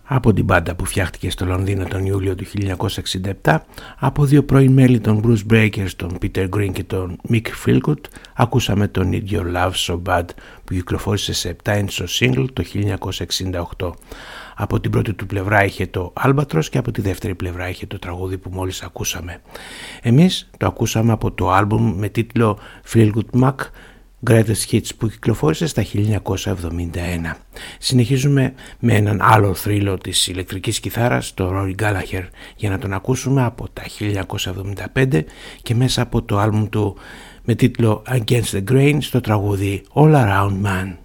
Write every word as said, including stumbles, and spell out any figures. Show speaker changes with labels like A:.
A: από την μπάντα που φτιάχτηκε στο Λονδίνο τον Ιούλιο του χίλια εννιακόσια εξήντα επτά, από δύο πρώην μέλη των Bruce Breakers, τον Peter Green και τον Mick Philgood, ακούσαμε το Need Your Love So Bad που κυκλοφόρησε σε επτά ίντσο single το χίλια εννιακόσια εξήντα οκτώ. Από την πρώτη του πλευρά είχε το Albatross και από τη δεύτερη πλευρά είχε το τραγούδι που μόλις ακούσαμε. Εμείς το ακούσαμε από το άλμπουμ με τίτλο Fleetwood Mac Greatest Hits που κυκλοφόρησε στα χίλια εννιακόσια εβδομήντα ένα. Συνεχίζουμε με έναν άλλο θρύλο της ηλεκτρικής κιθάρας, το Rory Gallagher, για να τον ακούσουμε από τα χίλια εννιακόσια εβδομήντα πέντε και μέσα από το άλμπουμ του με τίτλο Against the Grain στο τραγούδι All Around Man.